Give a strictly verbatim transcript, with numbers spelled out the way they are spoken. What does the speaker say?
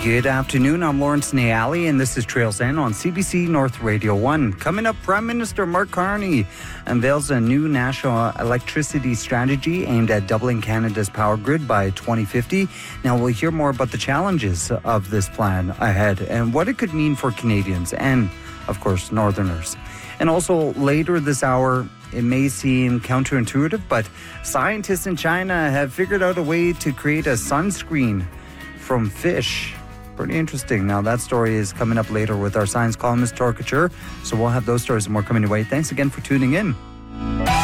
Good afternoon. I'm Lawrence Nayali, and this is Trails End on C B C North Radio one. Coming up, Prime Minister Mark Carney unveils a new national electricity strategy aimed at doubling Canada's power grid by twenty fifty. Now, we'll hear more about the challenges of this plan ahead and what it could mean for Canadians and, of course, Northerners. And also, later this hour, it may seem counterintuitive, but scientists in China have figured out a way to create a sunscreen from fish. Pretty interesting. Now, that story is coming up later with our science columnist, Tor Couture. So we'll have those stories and more coming your way. Thanks again for tuning in.